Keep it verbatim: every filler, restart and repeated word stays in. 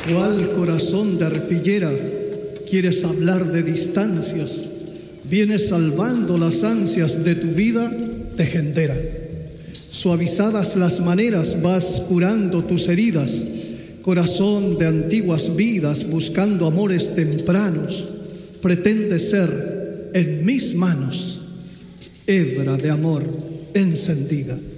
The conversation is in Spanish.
¿Cuál corazón de arpillera quieres hablar de distancias? Vienes salvando las ansias de tu vida tegendera. Suavizadas las maneras vas curando tus heridas, corazón de antiguas vidas buscando amores tempranos, pretende ser en mis manos hebra de amor encendida.